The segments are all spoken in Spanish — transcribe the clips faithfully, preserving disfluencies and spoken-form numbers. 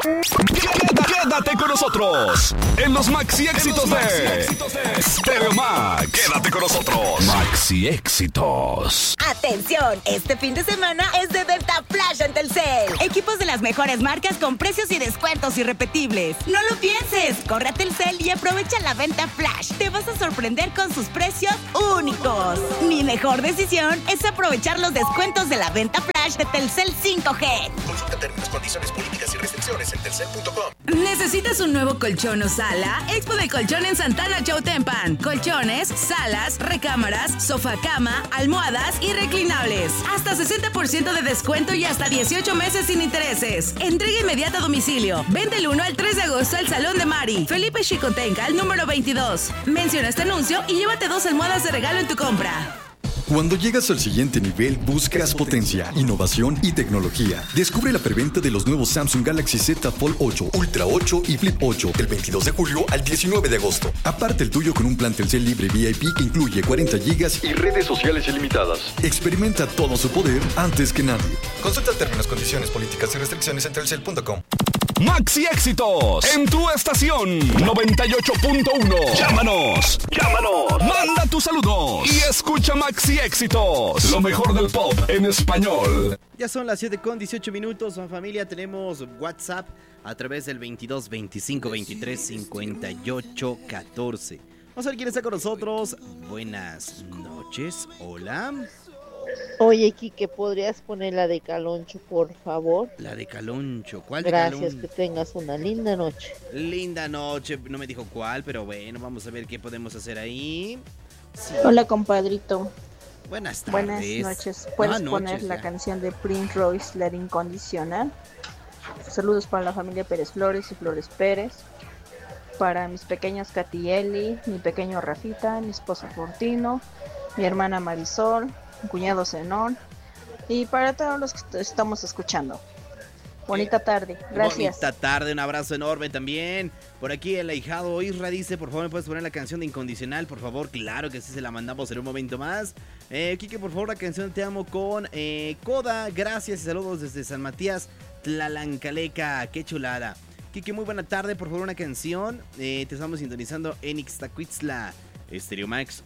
Quédate con nosotros en los Maxi Éxitos de Stereo Max. Quédate con nosotros. Maxi Éxitos. Atención, este fin de semana es de venta flash en Telcel. Equipos de las mejores marcas con precios y descuentos irrepetibles. No lo pienses, corre a Telcel y aprovecha la venta flash. Te vas a sorprender con sus precios únicos. Mi mejor decisión es aprovechar los descuentos de la venta flash de Telcel cinco G. Consulta términos, condiciones, políticas y restricciones en telcel punto com. ¿Necesitas un nuevo colchón o sala? Expo de Colchón en Santana Chautempan. Colchones, salas, recámaras, sofá cama, almohadas y reclinables. Hasta sesenta por ciento de descuento y hasta dieciocho meses sin intereses. Entrega inmediata a domicilio. Ven del uno al tres de agosto al Salón de Mari. Felipe Chicotenca, el número veintidós. Menciona este anuncio y llévate dos almohadas de regalo en tu compra. Cuando llegas al siguiente nivel, buscas potencia, innovación y tecnología. Descubre la preventa de los nuevos Samsung Galaxy Z Fold ocho, Ultra ocho y Flip ocho del veintidós de julio al diecinueve de agosto. Aparte el tuyo con un plan Telcel libre V I P que incluye cuarenta gigas y redes sociales ilimitadas. Experimenta todo su poder antes que nadie. Consulta términos, condiciones, políticas y restricciones en telcel punto com. Maxi Éxitos en tu estación noventa y ocho punto uno. Llámanos, llámanos, manda tus saludos y escucha Maxi Éxitos, lo mejor del pop en español. Ya son las siete con dieciocho minutos, familia. Tenemos WhatsApp a través del veintidós veinticinco veintitrés cincuenta y ocho catorce. Vamos a ver quién está con nosotros. Buenas noches, hola. Oye, Quique, ¿podrías poner la de Caloncho, por favor? La de Caloncho, ¿cuál de Gracias, Caloncho? que tengas una linda noche. Linda noche, no me dijo cuál, pero bueno, vamos a ver qué podemos hacer ahí. Sí. Hola, compadrito. Buenas tardes. Buenas noches. ¿Puedes Ah, noches, poner la ya. canción de Prince Royce, La Incondicional? Saludos para la familia Pérez Flores y Flores Pérez. Para mis pequeños Katy Eli, mi pequeño Rafita, mi esposo Fortino, mi hermana Marisol, mi cuñado Zenón y para todos los que est- estamos escuchando. Bonita tarde, gracias. Bonita tarde, un abrazo enorme también. Por aquí el ahijado Isra dice, por favor, ¿me puedes poner la canción de Incondicional? Por favor, claro que sí, se la mandamos en un momento más. Eh, Quique, por favor, la canción Te Amo con eh, Coda. Gracias y saludos desde San Matías, Tlalancaleca. Qué chulada. Quique, muy buena tarde, por favor, una canción. Eh, te estamos sintonizando en Ixtacuitzla. Stereo Max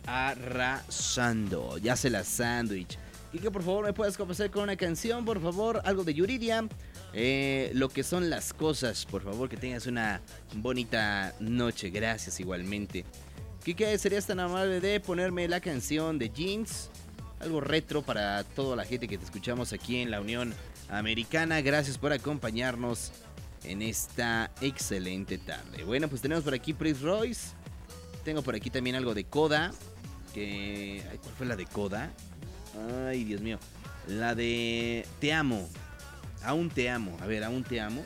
arrasando. Ya se la sándwich. Quique, por favor, ¿me puedes comenzar con una canción? Por favor, algo de Yuridia. Eh, lo que son las cosas. Por favor, que tengas una bonita noche. Gracias igualmente. Quique, ¿serías tan amable de ponerme la canción de Jeans? Algo retro para toda la gente que te escuchamos aquí en la Unión Americana. Gracias por acompañarnos en esta excelente tarde. Bueno, pues tenemos por aquí Prince Royce. Tengo por aquí también algo de Coda. Que... ay, ¿cuál fue la de Coda? Ay, Dios mío. La de Te Amo. Aún te amo. A ver, aún te amo.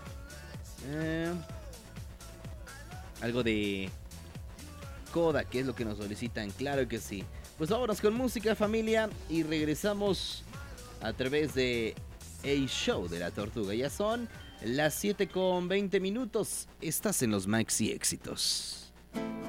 Eh, algo de Coda, que es lo que nos solicitan. Claro que sí. Pues vámonos con música, familia. Y regresamos a través de El Show de la Tortuga. Ya son las siete con veinte minutos. Estás en los Maxi Éxitos.